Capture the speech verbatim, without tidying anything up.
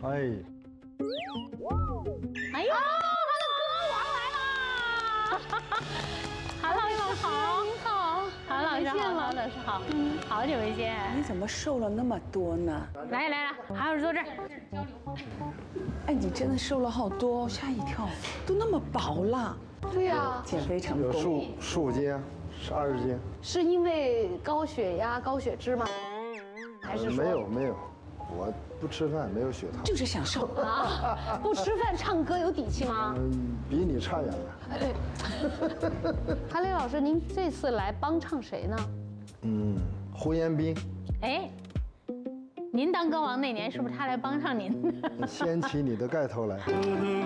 哎， 哎呀，他的歌王来啦！韩老师好，您好，韩老师好，韩老师好，嗯，好久没见。 你怎么瘦了那么多呢？ 来来来，韩老师坐这儿。 哎，你真的瘦了好多，吓一跳，都那么薄了。 对呀， 减肥成有十五功。 十五斤，是二十斤。 是因为高血压、高血脂吗？还是呃说没有没有，我不吃饭，没有血糖。 就是想瘦。 啊？不吃饭唱歌有底气吗？ 嗯，比你差远了。 韩磊老师，您这次来帮唱谁呢？ 嗯，胡彦斌， 哎，您当歌王那年是不是他来帮上您？ 掀起你的盖头来。